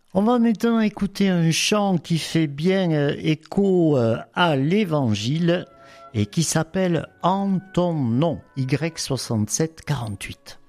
On va maintenant écouter un chant qui fait bien écho à l'Évangile et qui s'appelle « En ton nom » Y6748.